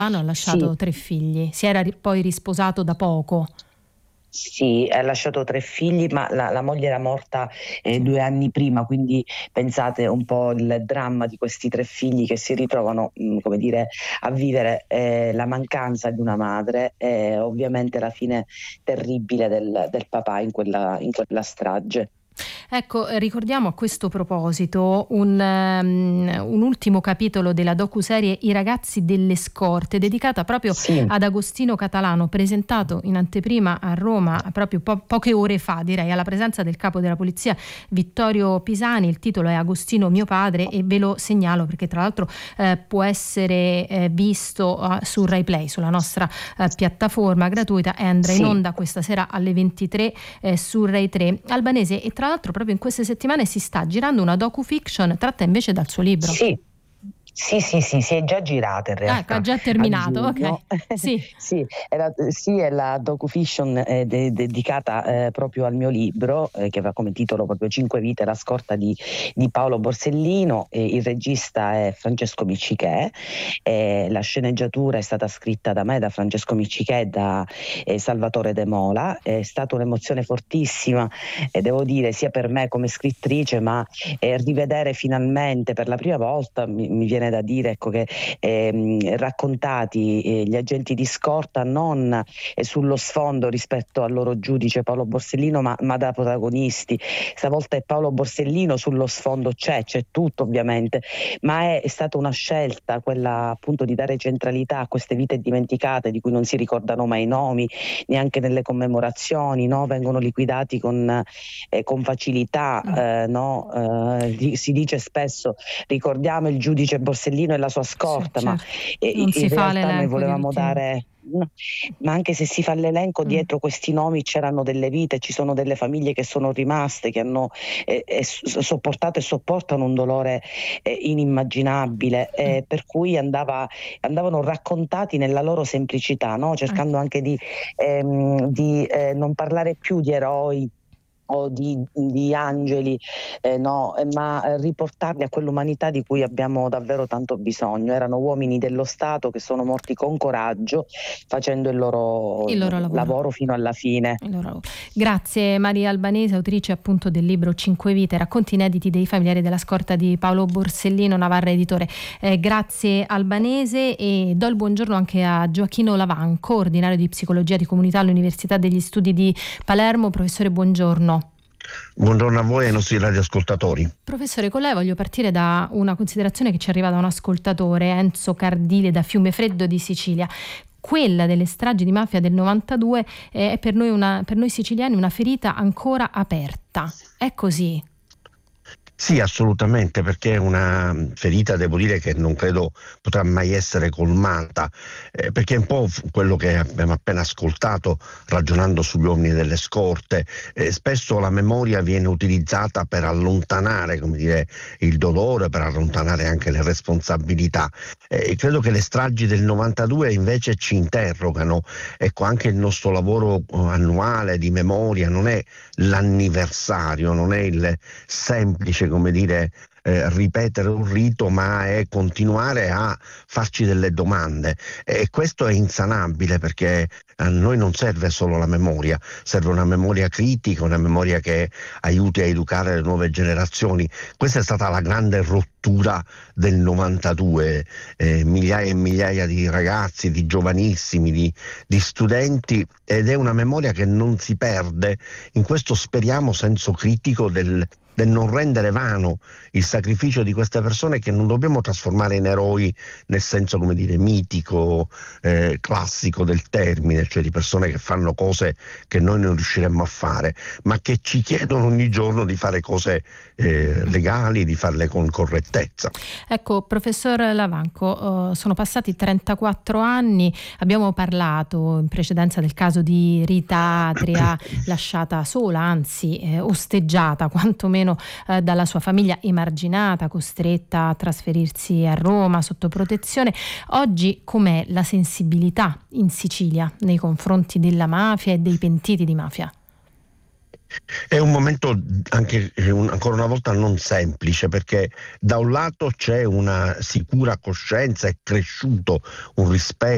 Ha Sì, lasciato 3 figli, si era poi risposato da poco. sì, ha lasciato 3 figli, ma la moglie era morta Sì. 2 anni prima, quindi pensate un po' il dramma di questi 3 figli che si ritrovano, come dire, a vivere la mancanza di una madre e ovviamente la fine terribile del papà in quella strage. Ecco, ricordiamo a questo proposito un ultimo capitolo della docuserie I ragazzi delle scorte, dedicata proprio Sì, ad Agostino Catalano, presentato in anteprima a Roma proprio poche ore fa, direi, alla presenza del capo della polizia Vittorio Pisani. Il titolo è Agostino mio padre e ve lo segnalo perché tra l'altro può essere visto su Rai Play, sulla nostra piattaforma gratuita, e andrà in sì. onda questa sera alle 23 su Rai 3 Albanese. E tra l'altro proprio in queste settimane si sta girando una docu-fiction tratta invece dal suo libro. Sì, sì, si è già girata in Ecco, ha realtà già a terminato, ok. giugno. Sì, Sì, è la docufiction dedicata proprio al mio libro, che aveva come titolo proprio Cinque vite, la scorta di Paolo Borsellino. Il regista è Francesco Miccichè, la sceneggiatura è stata scritta da me, da Francesco Miccichè e da Salvatore De Mola. È stata un'emozione fortissima, devo dire, sia per me come scrittrice, ma rivedere finalmente per la prima volta, mi viene da dire, ecco, che raccontati gli agenti di scorta non sullo sfondo rispetto al loro giudice Paolo Borsellino, ma da protagonisti. Stavolta è Paolo Borsellino, sullo sfondo c'è tutto ovviamente, ma è stata una scelta quella appunto di dare centralità a queste vite dimenticate di cui non si ricordano mai i nomi, neanche nelle commemorazioni, no? Vengono liquidati con facilità, no? Si dice spesso ricordiamo il giudice Borsellino e la sua sì, scorta, ma certo. Non si in fa realtà noi l'elenco di volevamo tutti i nomi. dare, no, ma anche se si fa l'elenco, Mm. dietro questi nomi c'erano delle vite, ci sono delle famiglie che sono rimaste, che hanno sopportato e sopportano un dolore inimmaginabile, Mm. per cui andavano raccontati nella loro semplicità, no? Cercando anche di non parlare più di eroi o di angeli, no, ma riportarli a quell'umanità di cui abbiamo davvero tanto bisogno. Erano uomini dello Stato che sono morti con coraggio, facendo il loro Il loro lavoro. lavoro fino alla fine. Grazie Maria Albanese, autrice appunto del libro Cinque vite, racconti inediti dei familiari della scorta di Paolo Borsellino, Navarra editore. Grazie Albanese, e do il buongiorno anche a Gioachino Lavanco, ordinario di psicologia di comunità all'Università degli Studi di Palermo. Professore, buongiorno. Buongiorno a voi e ai nostri radioascoltatori. Professore, con lei voglio partire da una considerazione che ci arriva da un ascoltatore, Enzo Cardile da Fiumefreddo di Sicilia. Quella delle stragi di mafia del 92 è per noi siciliani una ferita ancora aperta. È così? Sì, assolutamente, perché è una ferita, devo dire, che non credo potrà mai essere colmata, perché è un po' quello che abbiamo appena ascoltato ragionando sugli uomini delle scorte. Spesso la memoria viene utilizzata per allontanare, come dire, il dolore, per allontanare anche le responsabilità. Credo che le stragi del 92 invece ci interrogano. Ecco, anche il nostro lavoro annuale di memoria non è l'anniversario, non è il semplice, come dire, ripetere un rito, ma è continuare a farci delle domande, e questo è insanabile, perché a noi non serve solo la memoria, serve una memoria critica, una memoria che aiuti a educare le nuove generazioni. Questa è stata la grande rottura del 92, migliaia e migliaia di ragazzi, di giovanissimi, di studenti, ed è una memoria che non si perde in questo, speriamo, senso critico del non rendere vano il sacrificio di queste persone, che non dobbiamo trasformare in eroi nel senso, come dire, mitico, classico del termine, cioè di persone che fanno cose che noi non riusciremmo a fare, ma che ci chiedono ogni giorno di fare cose legali, di farle con correttezza. Ecco, professor Lavanco, sono passati 34 anni, abbiamo parlato in precedenza del caso di Rita Atria, lasciata sola, anzi osteggiata quantomeno dalla sua famiglia, emarginata, costretta a trasferirsi a Roma sotto protezione. Oggi com'è la sensibilità in Sicilia nei confronti della mafia e dei pentiti di mafia? È un momento anche ancora una volta non semplice, perché da un lato c'è una sicura coscienza, è cresciuto un rispetto